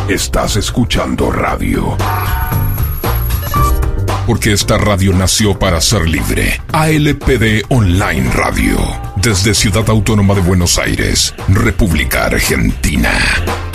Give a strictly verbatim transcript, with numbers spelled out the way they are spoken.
Estás escuchando radio. Porque esta radio nació para ser libre. A L P D Online Radio. Desde Ciudad Autónoma de Buenos Aires, República Argentina.